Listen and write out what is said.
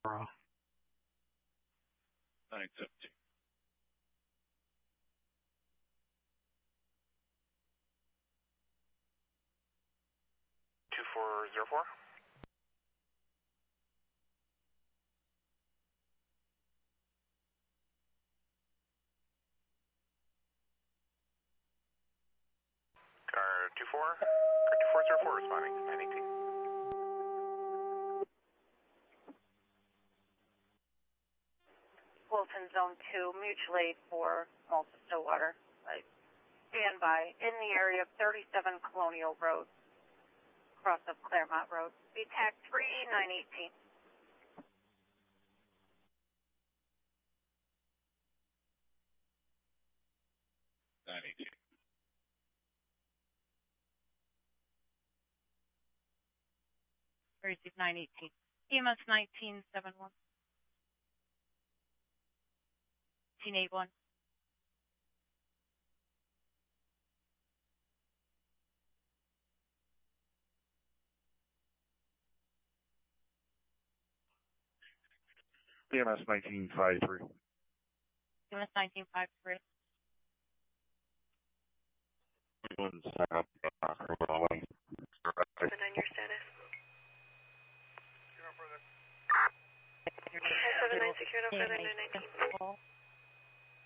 917. Two 404. Car 2404 responding, 918. Wilson Zone 2, mutual aid for Malta Stillwater. Stand by in the area of 37 Colonial Road, cross of Claremont Road. VTAC 3918. 918. Receive 918. EMS 1971. 1981. EMS 1953. EMS 1953. One set up,